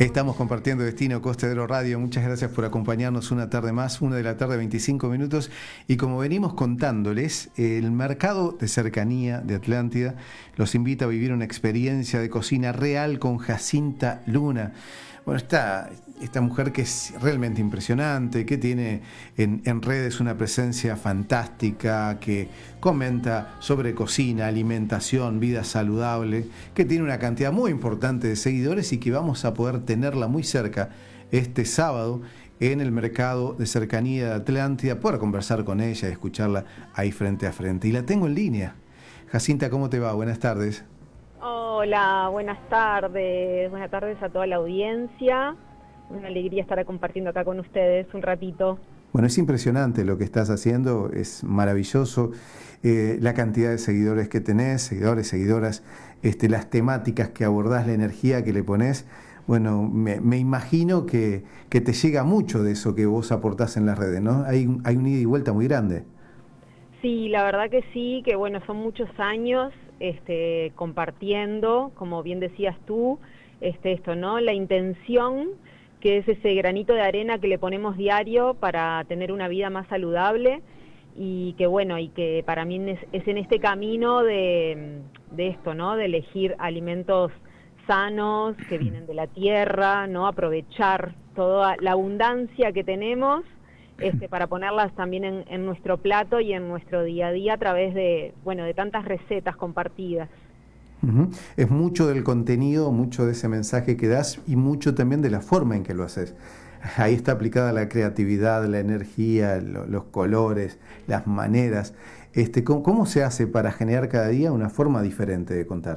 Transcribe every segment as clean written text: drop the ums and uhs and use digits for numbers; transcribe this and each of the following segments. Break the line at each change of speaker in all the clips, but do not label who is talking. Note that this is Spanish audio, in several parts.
Estamos compartiendo Destino Costa de Oro Radio. Muchas gracias por acompañarnos una tarde más, 1 de la tarde, 25 minutos. Y como venimos contándoles, el mercado de cercanía de Atlántida los invita a vivir una experiencia de cocina real con Jacinta Luna. Bueno, esta mujer que es realmente impresionante, que tiene en redes una presencia fantástica, que comenta sobre cocina, alimentación, vida saludable, que tiene una cantidad muy importante de seguidores y que vamos a poder tenerla muy cerca este sábado en el mercado de cercanía de Atlántida, poder conversar con ella y escucharla ahí frente a frente. Y la tengo en línea. Jacinta, ¿cómo te va? Buenas tardes.
Hola, buenas tardes a toda la audiencia. Una alegría estar compartiendo acá con ustedes un ratito.
Bueno, es impresionante lo que estás haciendo, es maravilloso la cantidad de seguidores que tenés, seguidores, seguidoras, las temáticas que abordás, la energía que le ponés. Bueno, me imagino que te llega mucho de eso que vos aportás en las redes, ¿no? Hay un ida y vuelta muy grande.
Sí, la verdad que sí, que bueno, son muchos años compartiendo, como bien decías tú, esto, ¿no? La intención, que es ese granito de arena que le ponemos diario para tener una vida más saludable, y que bueno, y que para mí es en este camino de esto, ¿no? De elegir alimentos sanos, que vienen de la tierra, ¿no? Aprovechar toda la abundancia que tenemos, para ponerlas también en nuestro plato y en nuestro día a día a través de, bueno, de tantas recetas compartidas.
Uh-huh. Es mucho del contenido, mucho de ese mensaje que das y mucho también de la forma en que lo haces. Ahí está aplicada la creatividad, la energía, los colores, las maneras. ¿Cómo se hace para generar cada día una forma diferente de contar?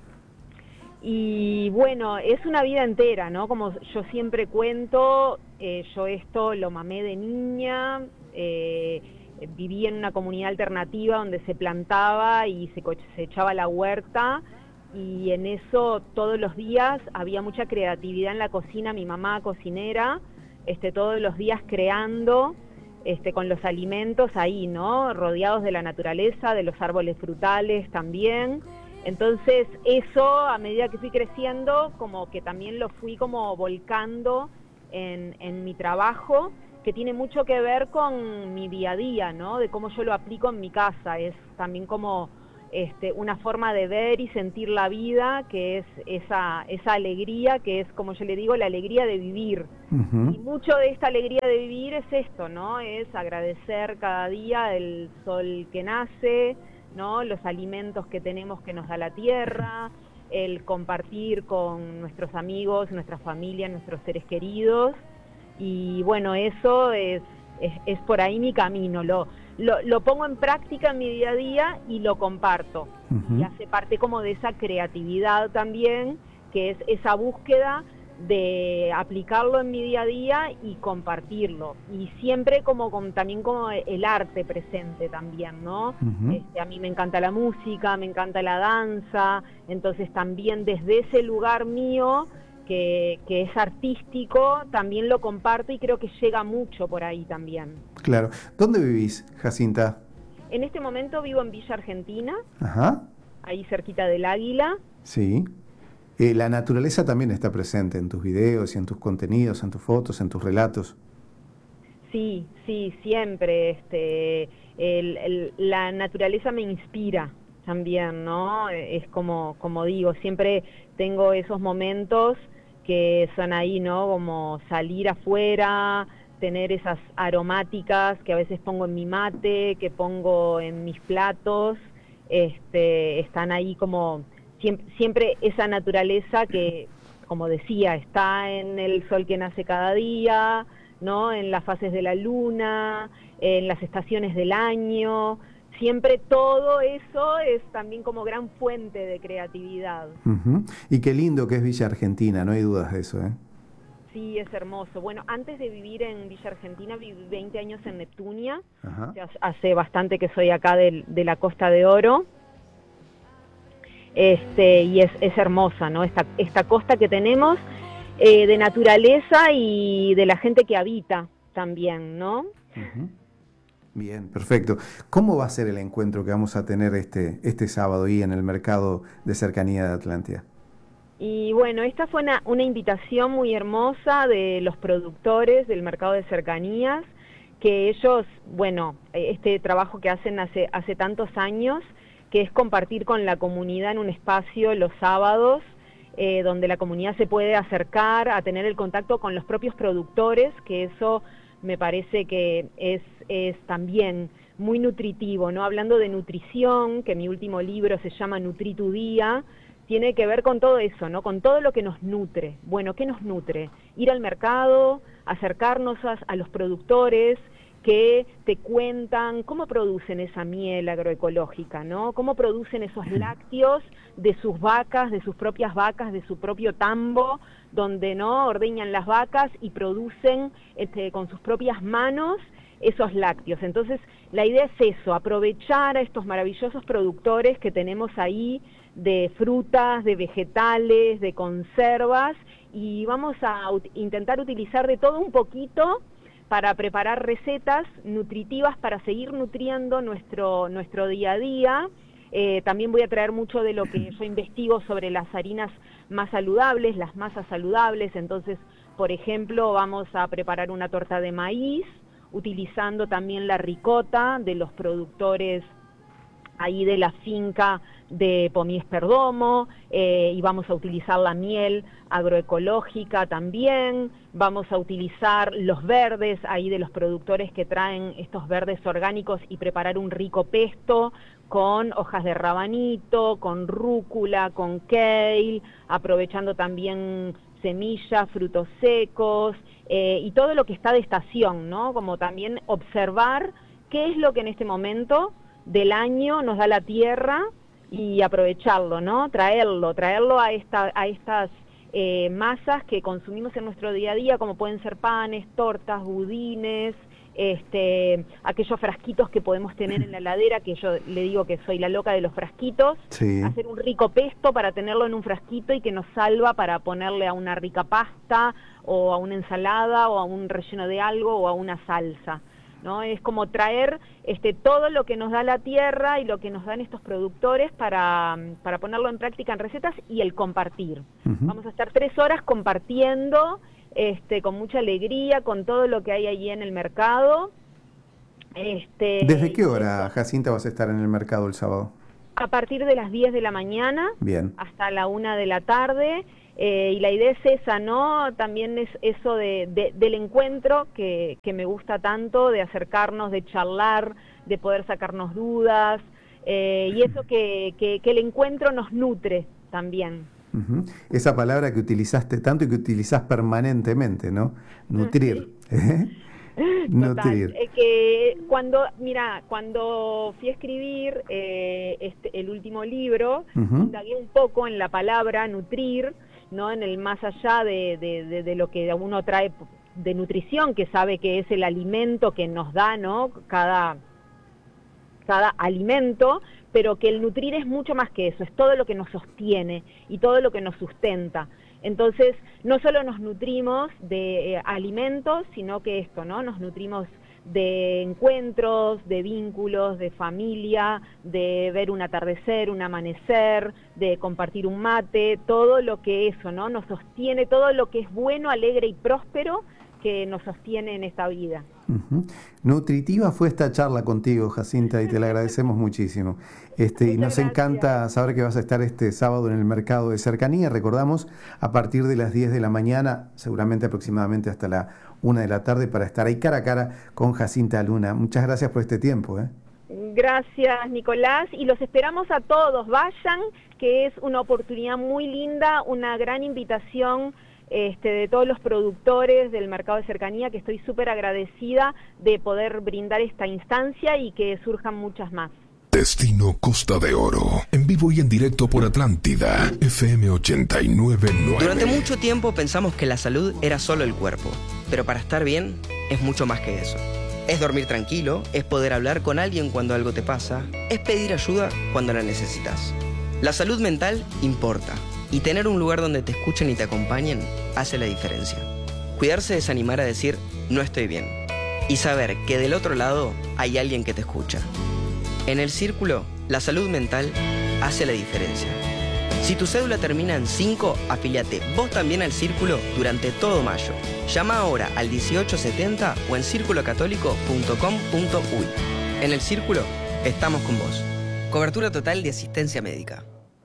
Y bueno, es una vida entera, ¿no? Como yo siempre cuento, yo esto lo mamé de niña, viví en una comunidad alternativa donde se plantaba y se echaba la huerta, y en eso todos los días había mucha creatividad en la cocina, mi mamá cocinera, todos los días creando, con los alimentos ahí, ¿no? Rodeados de la naturaleza, de los árboles frutales también. Entonces eso, a medida que fui creciendo, como que también lo fui como volcando en mi trabajo, que tiene mucho que ver con mi día a día, ¿no? De cómo yo lo aplico en mi casa. Es también como una forma de ver y sentir la vida, que es esa alegría, que es, como yo le digo, la alegría de vivir. Uh-huh. Y mucho de esta alegría de vivir es esto, ¿no? Es agradecer cada día el sol que nace, ¿no? Los alimentos que tenemos que nos da la tierra, el compartir con nuestros amigos, nuestra familia, nuestros seres queridos. Y bueno, eso es por ahí mi camino. Lo pongo en práctica en mi día a día y lo comparto. Uh-huh. Y hace parte como de esa creatividad también, que es esa búsqueda de aplicarlo en mi día a día y compartirlo, y siempre también como el arte presente también, ¿no? Uh-huh. A mí me encanta la música, me encanta la danza, entonces también desde ese lugar mío que es artístico, también lo comparto y creo que llega mucho por ahí también.
Claro. ¿Dónde vivís, Jacinta?
En este momento vivo en Villa Argentina.
Ajá.
Ahí cerquita del Águila.
Sí. La naturaleza también está presente en tus videos y en tus contenidos, en tus fotos, en tus relatos.
Sí, siempre. La naturaleza me inspira también, ¿no? Es como digo, siempre tengo esos momentos que son ahí, ¿no? Como salir afuera, tener esas aromáticas que a veces pongo en mi mate, que pongo en mis platos, están ahí como siempre esa naturaleza que, como decía, está en el sol que nace cada día, ¿no? En las fases de la luna, en las estaciones del año. Siempre todo eso es también como gran fuente de creatividad.
Uh-huh. Y qué lindo que es Villa Argentina, no hay dudas de eso, ¿eh?
Sí, es hermoso. Bueno, antes de vivir en Villa Argentina, viví 20 años en Neptunia. Uh-huh. O sea, hace bastante que soy acá de la Costa de Oro. Y es hermosa, ¿no? Esta costa que tenemos, de naturaleza y de la gente que habita también, ¿no?
Uh-huh. Bien, perfecto. ¿Cómo va a ser el encuentro que vamos a tener este sábado ahí en el mercado de cercanía de Atlántida?
Y bueno, esta fue una invitación muy hermosa de los productores del mercado de cercanías, que ellos, bueno, este trabajo que hacen hace tantos años, que es compartir con la comunidad en un espacio los sábados, donde la comunidad se puede acercar a tener el contacto con los propios productores, que eso me parece que es también muy nutritivo, ¿no? Hablando de nutrición, que mi último libro se llama Nutrí tu día, tiene que ver con todo eso, ¿no? Con todo lo que nos nutre. Bueno, ¿qué nos nutre? Ir al mercado, acercarnos a los productores que te cuentan cómo producen esa miel agroecológica, ¿no? Cómo producen esos lácteos de sus vacas, de sus propias vacas, de su propio tambo, donde no ordeñan las vacas y producen con sus propias manos esos lácteos. Entonces, la idea es eso, aprovechar a estos maravillosos productores que tenemos ahí de frutas, de vegetales, de conservas, y vamos a intentar utilizar de todo un poquito para preparar recetas nutritivas para seguir nutriendo nuestro día a día. También voy a traer mucho de lo que yo investigo sobre las harinas más saludables, las masas saludables. Entonces, por ejemplo, vamos a preparar una torta de maíz, utilizando también la ricota de los productores ahí de la finca de Pomies Perdomo, y vamos a utilizar la miel agroecológica también, vamos a utilizar los verdes ahí de los productores que traen estos verdes orgánicos y preparar un rico pesto con hojas de rabanito, con rúcula, con kale, aprovechando también semillas, frutos secos, y todo lo que está de estación, ¿no? Como también observar qué es lo que en este momento del año nos da la tierra y aprovecharlo, ¿no? Traerlo a estas masas que consumimos en nuestro día a día, como pueden ser panes, tortas, budines, aquellos frasquitos que podemos tener en la heladera, que yo le digo que soy la loca de los frasquitos,
sí. Hacer
un rico pesto para tenerlo en un frasquito y que nos salva para ponerle a una rica pasta o a una ensalada o a un relleno de algo o a una salsa, ¿no? Es como traer todo lo que nos da la tierra y lo que nos dan estos productores para ponerlo en práctica en recetas y el compartir. Vamos a estar 3 horas compartiendo con mucha alegría con todo lo que hay allí en el mercado.
¿Desde qué hora, Jacinta, vas a estar en el mercado el sábado?
A partir de las 10 de la mañana.
Bien.
Hasta la 1 de la tarde. Y la idea es esa, ¿no? También es eso del encuentro que me gusta tanto, de acercarnos, de charlar, de poder sacarnos dudas, y eso que el encuentro nos nutre también.
Esa palabra que utilizaste tanto y que utilizás permanentemente, ¿no? Nutrir.
Nutrir. Que cuando fui a escribir el último libro, indagué un poco en la palabra nutrir, ¿no? En el más allá de lo que uno trae de nutrición, que sabe que es el alimento que nos da, ¿no? Cada alimento, pero que el nutrir es mucho más que eso, es todo lo que nos sostiene y todo lo que nos sustenta. Entonces, no solo nos nutrimos de alimentos, sino que esto, ¿no? Nos nutrimos de encuentros, de vínculos, de familia, de ver un atardecer, un amanecer, de compartir un mate, todo lo que eso, ¿no? Nos sostiene, todo lo que es bueno, alegre y próspero que nos sostiene en esta vida.
Nutritiva fue esta charla contigo, Jacinta, y te la agradecemos muchísimo. Y nos encanta saber que vas a estar este sábado en el mercado de cercanía. Recordamos, a partir de las 10 de la mañana, seguramente aproximadamente hasta la 1 de la tarde, para estar ahí cara a cara con Jacinta Luna. Muchas gracias por este tiempo.
Gracias, Nicolás, y los esperamos a todos. Vayan, que es una oportunidad muy linda, una gran invitación de todos los productores del mercado de cercanía, que estoy súper agradecida de poder brindar esta instancia y que surjan muchas más.
Destino Costa de Oro, en vivo y en directo por Atlántida, FM 89.9.
Durante mucho tiempo pensamos que la salud era solo el cuerpo, pero para estar bien es mucho más que eso. Es dormir tranquilo, es poder hablar con alguien cuando algo te pasa, es pedir ayuda cuando la necesitas. La salud mental importa. Y tener un lugar donde te escuchen y te acompañen hace la diferencia. Cuidarse es animar a decir, no estoy bien. Y saber que del otro lado hay alguien que te escucha. En el Círculo, la salud mental hace la diferencia. Si tu cédula termina en 5, afíliate vos también al Círculo durante todo mayo. Llama ahora al 1870 o en circulocatólico.com.uy. En el Círculo estamos con vos. Cobertura total de asistencia médica.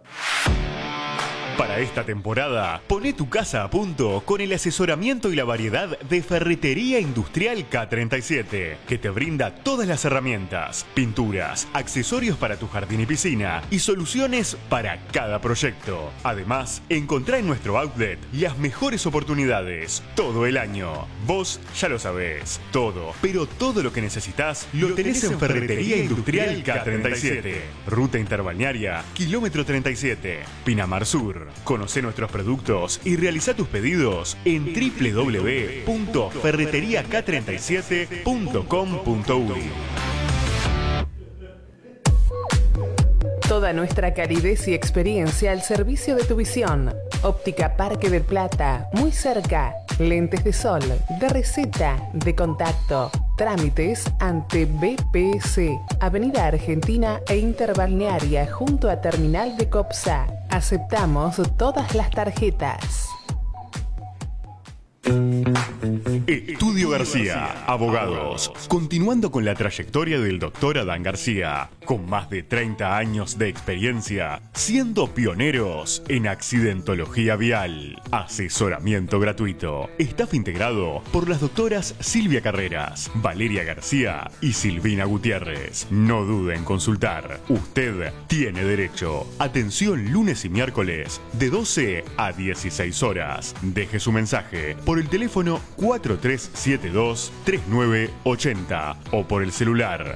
Para esta temporada, poné tu casa a punto con el asesoramiento y la variedad de Ferretería Industrial K37, que te brinda todas las herramientas, pinturas, accesorios para tu jardín y piscina y soluciones para cada proyecto. Además, encontrá en nuestro outlet las mejores oportunidades todo el año. Vos ya lo sabés, todo, pero todo lo que necesitas lo tenés en Ferretería Industrial K37. Ruta Interbalnearia, kilómetro 37, Pinamar Sur. Conocé nuestros productos y realiza tus pedidos en www.ferreteriak37.com.uy.
Toda nuestra calidez y experiencia al servicio de tu visión. Óptica Parque del Plata, muy cerca. Lentes de sol, de receta, de contacto. Trámites ante BPS, Avenida Argentina e Interbalnearia, junto a Terminal de Copsa. Aceptamos todas las tarjetas.
Estudio García, abogados. Continuando con la trayectoria del doctor Adán García, con más de 30 años de experiencia, siendo pioneros en accidentología vial. Asesoramiento gratuito. Staff integrado por las doctoras Silvia Carreras, Valeria García y Silvina Gutiérrez. No dude en consultar. Usted tiene derecho. Atención lunes y miércoles de 12 a 16 horas. Deje su mensaje por el teléfono 4372-3980 o por el celular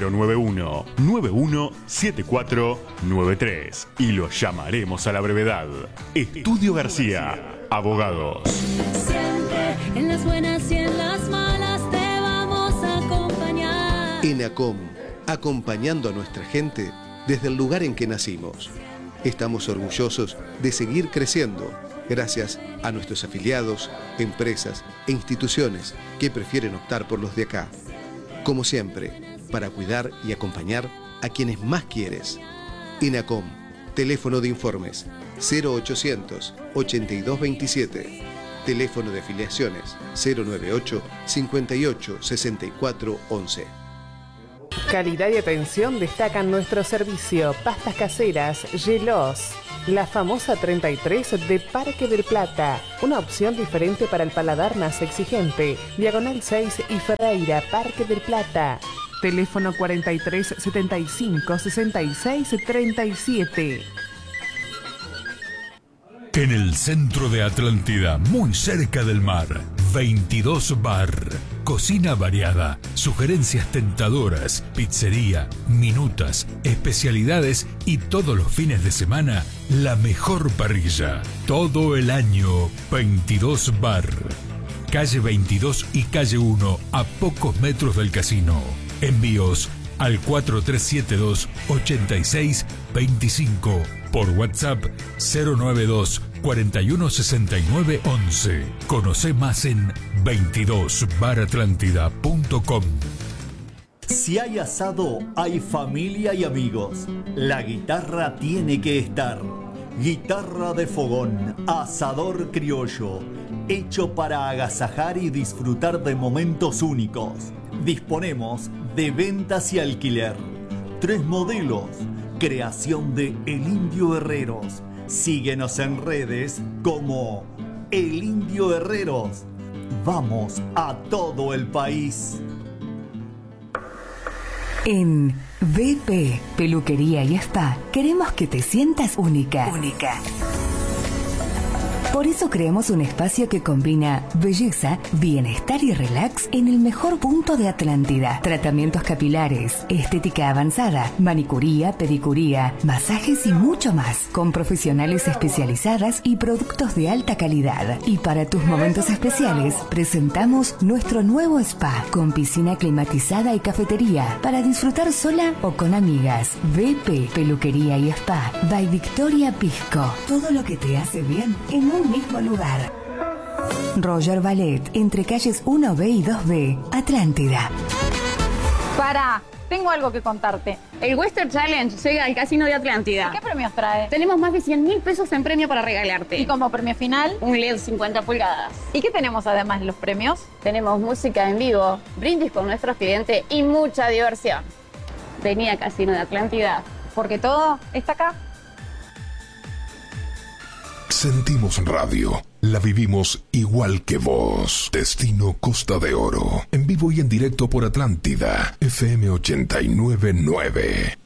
091-917493 y lo llamaremos a la brevedad. Estudio García, abogados.
Siempre en las buenas y en las malas te vamos a acompañar.
ENACOM, acompañando a nuestra gente desde el lugar en que nacimos. Estamos orgullosos de seguir creciendo gracias a nuestros afiliados, empresas e instituciones que prefieren optar por los de acá. Como siempre, para cuidar y acompañar a quienes más quieres. ENACOM, teléfono de informes 0800 8227, teléfono de afiliaciones 098 58 64 11.
Calidad y atención destacan nuestro servicio. Pastas caseras, Gelos. La famosa 33 de Parque del Plata. Una opción diferente para el paladar más exigente. Diagonal 6 y Ferreira, Parque del Plata. Teléfono 43 75 66 37.
En el centro de Atlántida, muy cerca del mar, 22 Bar. Cocina variada, sugerencias tentadoras, pizzería, minutas, especialidades y todos los fines de semana, la mejor parrilla. Todo el año, 22 Bar. Calle 22 y calle 1, a pocos metros del casino. Envíos al 4372-8625. Por WhatsApp 092 4169 11. Conoce más en 22baratlantida.com.
Si hay asado, hay familia y amigos. La guitarra tiene que estar. Guitarra de fogón, asador criollo, hecho para agasajar y disfrutar de momentos únicos. Disponemos de ventas y alquiler. 3 modelos. Creación de El Indio Herreros. Síguenos en redes como El Indio Herreros. Vamos a todo el país.
En BP Peluquería y Spa queremos que te sientas única. Por eso creamos un espacio que combina belleza, bienestar y relax en el mejor punto de Atlántida. Tratamientos capilares, estética avanzada, manicuría, pedicuría, masajes y mucho más, con profesionales especializadas y productos de alta calidad. Y para tus momentos especiales, presentamos nuestro nuevo spa, con piscina climatizada y cafetería, para disfrutar sola o con amigas. BP Peluquería y Spa, by Victoria Pisco. Todo lo que te hace bien en un mismo lugar. Roger Ballet, entre calles 1B y 2B, Atlántida.
Para, tengo algo que contarte.
El Western Challenge llega al Casino de Atlántida.
¿Qué premios trae?
Tenemos más de 100.000 pesos en premio para regalarte.
¿Y como premio final?
Un LED 50 pulgadas.
¿Y qué tenemos además de los premios?
Tenemos música en vivo, brindis con nuestros clientes y mucha diversión. Vení a Casino de Atlántida.
Porque todo está acá.
Sentimos radio. La vivimos igual que vos. Destino Costa de Oro. En vivo y en directo por Atlántida. FM 89.9.